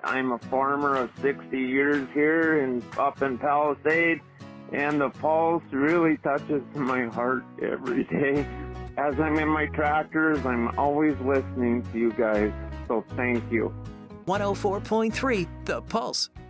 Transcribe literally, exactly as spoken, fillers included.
I'm a farmer of sixty years here in, up in Palisade, and the Pulse really touches my heart every day. As I'm in my tractors, I'm always listening to you guys, so thank you. one oh four point three The Pulse.